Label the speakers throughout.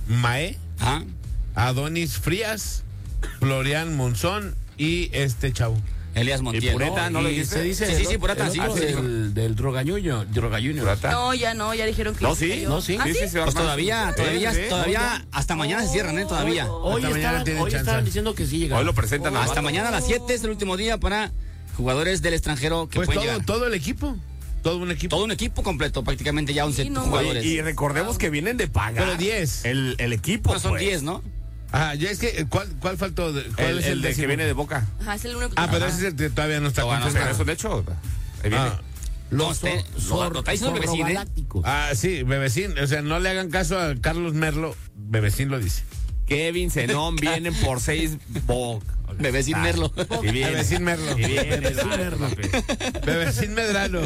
Speaker 1: Mae,
Speaker 2: Ah,
Speaker 1: Adonis Frías, Florian Monzón y este chavo.
Speaker 2: Elias
Speaker 3: ¿Y
Speaker 2: Montiel.
Speaker 3: Pureta no lo
Speaker 4: Y
Speaker 3: dijiste?
Speaker 4: se dice
Speaker 2: Sí, Purata, sí.
Speaker 4: del Drogañuño.
Speaker 3: ¿Purata?
Speaker 5: No, ya dijeron que
Speaker 3: No,
Speaker 5: se
Speaker 3: sí.
Speaker 5: cayó.
Speaker 4: No, sí.
Speaker 5: ¿Ah,
Speaker 3: Sí,
Speaker 5: sí?
Speaker 3: sí, se va a
Speaker 2: Pues
Speaker 3: armar.
Speaker 2: todavía, hasta mañana se cierran, todavía.
Speaker 4: Hoy
Speaker 1: Hasta mañana tienen chance.
Speaker 4: estaban diciendo que sí llegaron.
Speaker 3: Hoy lo presentan
Speaker 2: Hasta mañana a las 7 es el último día para jugadores del extranjero que
Speaker 1: Pues
Speaker 2: pueden llegar.
Speaker 1: todo el equipo. Todo un equipo.
Speaker 2: Todo un equipo completo, prácticamente ya 11
Speaker 5: Sí, no,
Speaker 2: jugadores.
Speaker 3: Y recordemos que vienen de pagar.
Speaker 1: Pero 10.
Speaker 3: El equipo.
Speaker 2: Bueno, son
Speaker 3: pues.
Speaker 2: 10, ¿no?
Speaker 1: Ajá, ya es que, ¿cuál faltó? ¿Cuál
Speaker 3: El,
Speaker 1: es
Speaker 3: el de que
Speaker 1: décimo?
Speaker 3: viene de Boca.
Speaker 5: Ajá, es el único.
Speaker 1: Ah, pero ese es el que todavía no está
Speaker 2: Todavía no
Speaker 3: Pero
Speaker 1: confirmado.
Speaker 3: eso de hecho. Ahí viene.
Speaker 1: Ah,
Speaker 4: Los
Speaker 2: No, lo está diciendo Bebecín, ¿eh?
Speaker 4: zorrogalácticos.
Speaker 1: sí, Bebecín. O sea, no le hagan caso a Carlos Merlo. Bebecín lo dice.
Speaker 3: Kevin Zenón vienen por 6 Boca.
Speaker 2: Bebecín Merlo.
Speaker 3: Y viene.
Speaker 1: Bebecín Merlo.
Speaker 3: Y viene.
Speaker 1: Bebecín Medrano.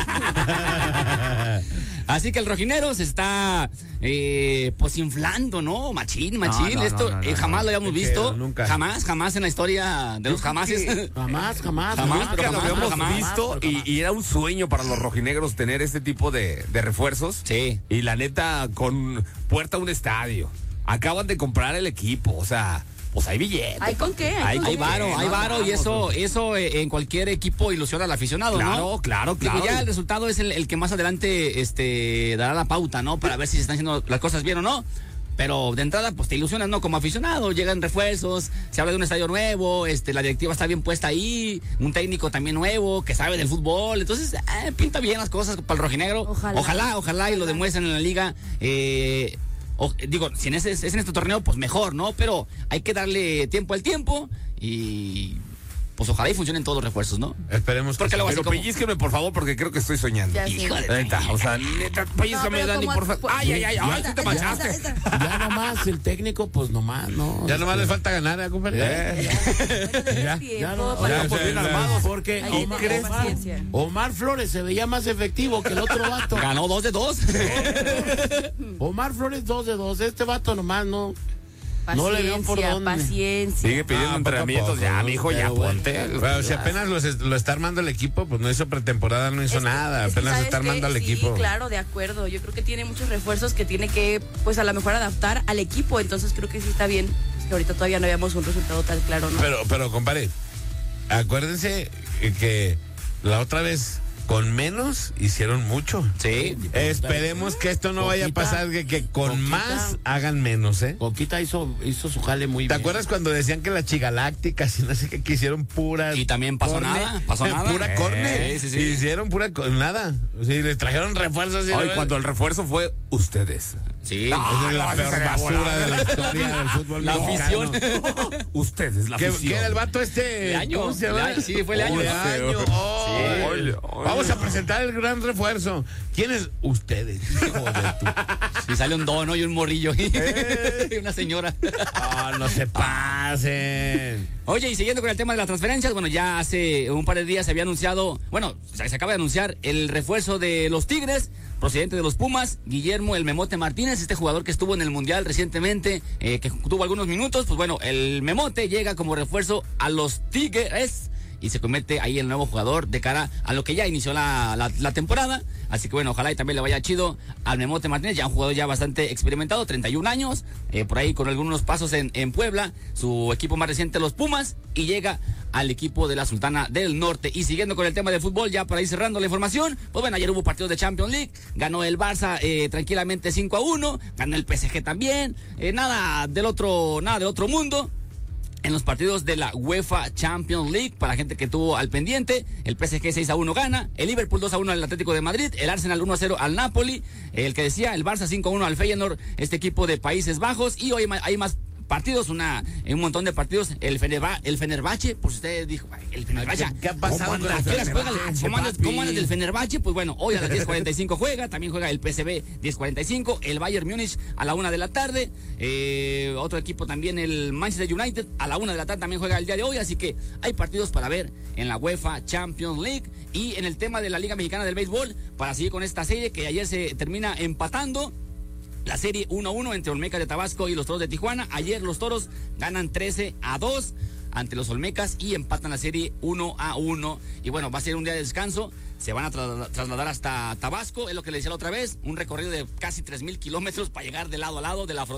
Speaker 2: Así que el rojinero se está pues inflando, ¿no? Machín.
Speaker 3: no,
Speaker 2: Esto
Speaker 3: no,
Speaker 2: jamás lo habíamos
Speaker 1: Qué
Speaker 2: visto.
Speaker 1: feo, nunca.
Speaker 2: Jamás en la historia de los jamases.
Speaker 4: Jamás.
Speaker 2: Jamás,
Speaker 3: Nunca
Speaker 2: pero
Speaker 3: lo
Speaker 2: jamás,
Speaker 3: habíamos
Speaker 2: jamás.
Speaker 3: visto y era un sueño para los rojinegros tener este tipo de refuerzos.
Speaker 2: Sí.
Speaker 3: Y la neta, con puerta a un estadio. Acaban de comprar el equipo, o sea, pues hay billete.
Speaker 5: ¿Hay con qué?
Speaker 3: Hay
Speaker 2: Hay
Speaker 3: con
Speaker 2: varo,
Speaker 3: qué,
Speaker 2: hay
Speaker 3: no,
Speaker 2: varo y
Speaker 3: vamos,
Speaker 2: eso en cualquier equipo ilusiona al aficionado,
Speaker 3: Claro,
Speaker 2: ¿no?
Speaker 3: claro.
Speaker 2: Digo, ya el resultado es el que más adelante dará la pauta, ¿no? Para ver si se están haciendo las cosas bien o no. Pero de entrada, pues te ilusionas, ¿no? Como aficionado, llegan refuerzos, se habla de un estadio nuevo, la directiva está bien puesta ahí, un técnico también nuevo, que sabe del fútbol. Entonces, pinta bien las cosas para el rojinegro. Ojalá y lo demuestren en la liga. Digo, si es en este torneo, pues mejor, ¿no? Pero hay que darle tiempo al tiempo y pues ojalá y funcionen todos los refuerzos, ¿no?
Speaker 1: Esperemos que
Speaker 2: Porque
Speaker 1: sí.
Speaker 2: luego
Speaker 3: Pero
Speaker 2: así como...
Speaker 3: pellízqueme, por favor, porque creo que estoy soñando.
Speaker 5: Ya sé.
Speaker 2: Hijo de...
Speaker 3: Neta, o sea, neta, pellízcame,
Speaker 5: No, pero
Speaker 3: Dani,
Speaker 5: como-
Speaker 3: por favor. Ay, sí te manchaste.
Speaker 4: Ya nomás el técnico, pues nomás, no.
Speaker 1: Ya nomás le falta ganar, compadre.
Speaker 5: Ya
Speaker 4: no,
Speaker 5: para
Speaker 3: Estamos bien armados.
Speaker 4: Porque
Speaker 5: Hay que tener paciencia.
Speaker 4: Omar Flores se veía más efectivo que el otro vato.
Speaker 2: Ganó 2 de 2.
Speaker 4: Omar Flores 2 de 2. Este vato nomás no. No le veo por dónde.
Speaker 5: Paciencia.
Speaker 3: Sigue pidiendo
Speaker 1: Ah,
Speaker 3: entrenamientos.
Speaker 1: poco a poco,
Speaker 3: Ya, mijo, ya
Speaker 1: pero bueno.
Speaker 3: ponte.
Speaker 1: Pero si apenas lo está armando el equipo, pues no hizo pretemporada, no hizo
Speaker 5: Es que-
Speaker 1: nada.
Speaker 5: es que
Speaker 1: Apenas
Speaker 5: ¿sabes
Speaker 1: está armando
Speaker 5: qué?
Speaker 1: al equipo.
Speaker 5: Sí, claro, de acuerdo. Yo creo que tiene muchos refuerzos que tiene que, pues a lo mejor adaptar al equipo. Entonces creo que sí está bien. Es que ahorita todavía no habíamos un resultado tan claro, ¿no?
Speaker 1: Pero compadre, acuérdense que la otra vez con menos hicieron mucho.
Speaker 2: Sí.
Speaker 1: Esperemos que esto no vaya a
Speaker 4: Coquita,
Speaker 1: pasar, que con
Speaker 4: Coquita.
Speaker 1: más hagan menos, ¿eh?
Speaker 4: Coquita hizo su jale muy
Speaker 1: ¿Te
Speaker 4: bien.
Speaker 1: acuerdas cuando decían que las chigalácticas y no sé qué, que hicieron pura...
Speaker 2: Y también pasó
Speaker 1: corne?
Speaker 2: nada, pasó nada.
Speaker 1: Pura corne.
Speaker 2: Sí.
Speaker 1: Hicieron pura nada. Sí, les trajeron refuerzos. Y
Speaker 3: Hoy cuando el refuerzo fue ustedes.
Speaker 2: Sí.
Speaker 1: Esa es la
Speaker 3: no,
Speaker 1: peor
Speaker 3: esa sería
Speaker 1: basura
Speaker 3: volada.
Speaker 1: de la historia del fútbol
Speaker 2: La
Speaker 1: mexicano.
Speaker 2: afición.
Speaker 3: Ustedes, la
Speaker 1: ¿Qué
Speaker 3: afición.
Speaker 1: era el vato
Speaker 2: Leaño.
Speaker 1: ¿Cómo se llama?
Speaker 2: Sí, fue Leaño.
Speaker 1: Leaño. Oh.
Speaker 3: Oye.
Speaker 1: Vamos a presentar el gran refuerzo. ¿Quiénes? Ustedes. Hijo de tu...
Speaker 2: Y sale un dono y un morrillo. Y una señora.
Speaker 1: Oh, no se pasen.
Speaker 2: Oye, y siguiendo con el tema de las transferencias, bueno, ya hace un par de días se había anunciado, bueno, se acaba de anunciar el refuerzo de los Tigres, procedente de los Pumas, Guillermo El Memote Martínez, este jugador que estuvo en el Mundial recientemente, que tuvo algunos minutos, pues bueno, el Memote llega como refuerzo a los Tigres y se convierte ahí el nuevo jugador de cara a lo que ya inició la temporada. Así que bueno, ojalá y también le vaya chido al Memote Martínez, ya un jugador ya bastante experimentado, 31 años, por ahí con algunos pasos en Puebla, su equipo más reciente los Pumas, y llega al equipo de la Sultana del Norte. Y siguiendo con el tema de fútbol, ya para ir cerrando la información, pues bueno, ayer hubo partidos de Champions League, ganó el Barça tranquilamente 5-1, ganó el PSG también, nada del otro mundo. En los partidos de la UEFA Champions League, para gente que tuvo al pendiente, el PSG 6-1 gana, el Liverpool 2-1 al Atlético de Madrid, el Arsenal 1-0 al Napoli, el que decía, el Barça 5-1 al Feyenoord, este equipo de Países Bajos, y hoy hay más partidos, un montón de partidos, el Fenerbahce, por si usted dijo, el Fenerbahce.
Speaker 1: ¿Qué ha pasado con el
Speaker 2: ¿Cómo andas del Fenerbahce? Pues bueno, hoy a las 10:45 juega, también juega el PSV 10:45, el Bayern Múnich a la 1 de la tarde, otro equipo también, el Manchester United, a la 1 de la tarde también juega el día de hoy, así que hay partidos para ver en la UEFA Champions League. Y en el tema de la Liga Mexicana del Béisbol, para seguir con esta serie que ayer se termina empatando, la serie 1-1 entre Olmecas de Tabasco y los Toros de Tijuana. Ayer los Toros ganan 13-2 ante los Olmecas y empatan la serie 1-1. Y bueno, va a ser un día de descanso. Se van a trasladar hasta Tabasco, es lo que le decía la otra vez, un recorrido de casi 3,000 kilómetros para llegar de lado a lado de la frontera.